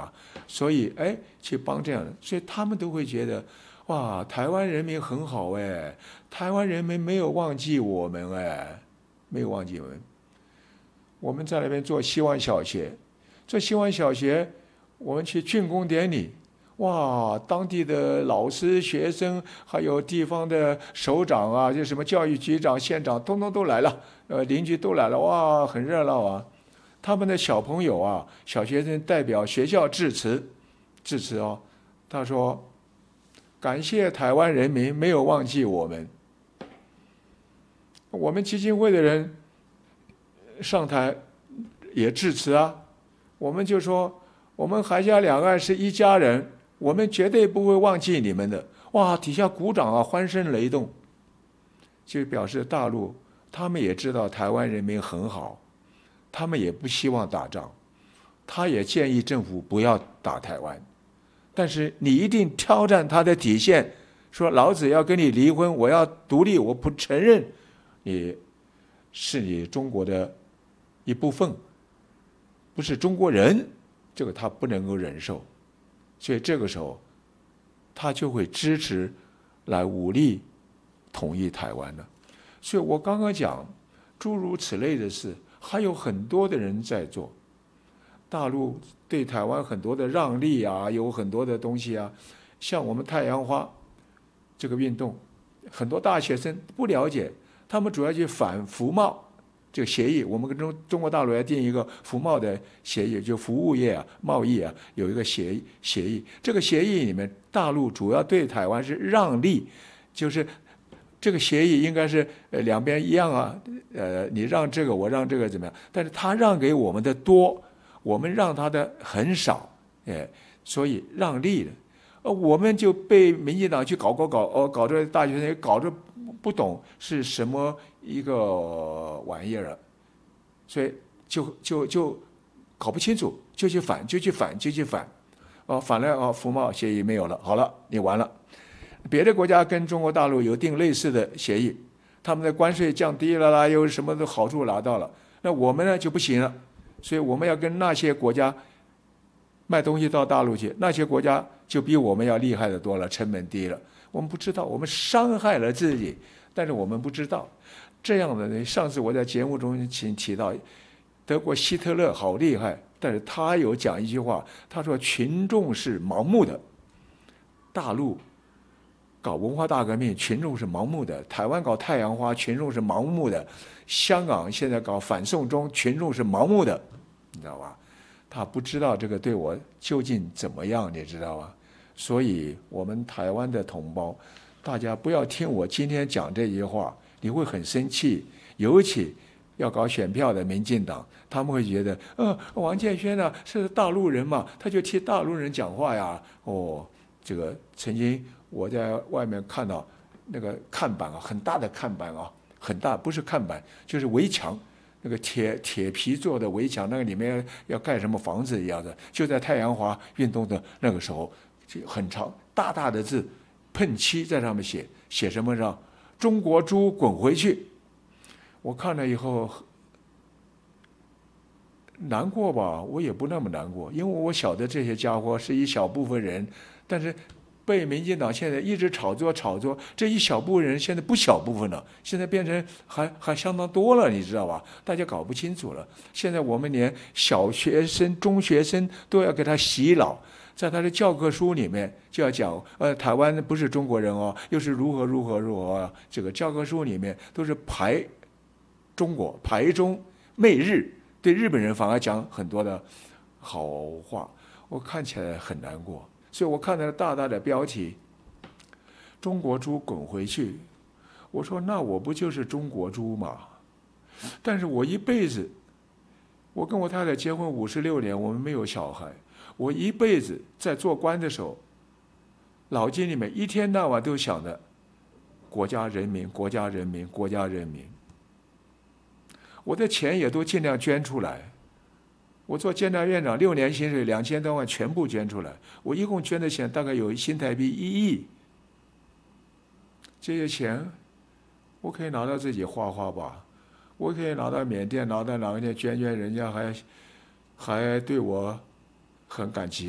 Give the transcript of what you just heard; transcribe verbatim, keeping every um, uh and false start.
吧？所以哎，去帮这样的，所以他们都会觉得，哇，台湾人民很好哎，台湾人民没有忘记我们哎，没有忘记我们。我们在那边做希望小学，做希望小学，我们去竣工典礼。哇，当地的老师、学生，还有地方的首长啊，就什么教育局长、县长，通通都来了，呃，邻居都来了，哇，很热闹啊。他们的小朋友啊，小学生代表学校致辞，致辞哦，他说：“感谢台湾人民没有忘记我们。”我们基金会的人上台也致辞啊，我们就说我们海峡两岸是一家人。我们绝对不会忘记你们的。哇，底下鼓掌啊，欢声雷动，就表示大陆他们也知道台湾人民很好，他们也不希望打仗，他也建议政府不要打台湾，但是你一定挑战他的底线，说老子要跟你离婚，我要独立，我不承认你是你中国的一部分，不是中国人，这个他不能够忍受。所以这个时候，他就会支持来武力统一台湾了。所以我刚刚讲诸如此类的事，还有很多的人在做。大陆对台湾很多的让利啊，有很多的东西啊，像我们太阳花这个运动，很多大学生不了解，他们主要去反服贸。这个协议，我们跟中中国大陆要订一个服贸的协议，就服务业啊、贸易啊有一个协议协议。这个协议里面，大陆主要对台湾是让利，就是这个协议应该是呃两边一样啊，呃你让这个我让这个怎么样？但是他让给我们的多，我们让他的很少，哎，所以让利了。呃，我们就被民进党去搞搞搞，哦，搞着大学生搞着不懂是什么一个玩意儿，所以就就就搞不清楚，就去反，就去反，就去反，哦，反了哦，服贸协议没有了，好了，你完了。别的国家跟中国大陆有订类似的协议，他们的关税降低了啦，有什么的好处拿到了，那我们呢就不行了，所以我们要跟那些国家卖东西到大陆去，那些国家就比我们要厉害的多了，成本低了。我们不知道，我们伤害了自己，但是我们不知道。这样的呢，上次我在节目中提提到，德国希特勒好厉害，但是他有讲一句话，他说群众是盲目的。大陆搞文化大革命，群众是盲目的；台湾搞太阳花，群众是盲目的；香港现在搞反送中，群众是盲目的，你知道吧？他不知道这个对我究竟怎么样，你知道吧？所以我们台湾的同胞，大家不要听我今天讲这句话，你会很生气。尤其要搞选票的民进党，他们会觉得，呃，王建煊呢是大陆人嘛，他就替大陆人讲话呀。哦，这个曾经我在外面看到那个看板啊，很大的看板啊，很大，不是看板，就是围墙。那个铁铁皮做的围墙，那个里面要盖什么房子一样的，就在太阳花运动的那个时候，很长大大的字，喷漆在上面写，写什么呢？中国猪滚回去！我看了以后难过吧，我也不那么难过，因为我晓得这些家伙是一小部分人，但是被民进党现在一直炒作炒作，这一小部分人现在不小部分了，现在变成还还相当多了，你知道吧？大家搞不清楚了。现在我们连小学生、中学生都要给他洗脑，在他的教科书里面就要讲，呃，台湾不是中国人哦，又是如何如何如何、啊，这个教科书里面都是排中国、排中、媚日，对日本人反而讲很多的好话，我看起来很难过。所以我看到了大大的标题，中国猪滚回去。我说那我不就是中国猪吗？但是我一辈子，我跟我太太结婚五十六年，我们没有小孩，我一辈子在做官的时候，脑筋里面一天到晚都想着国家人民，国家人民，国家人民。我的钱也都尽量捐出来。我做监察院长六年薪水两千多万全部捐出来，我一共捐的钱大概有新台币一亿。这些钱我可以拿到自己花花吧，我可以拿到缅甸，拿到哪个地捐捐，人家还还对我很感激。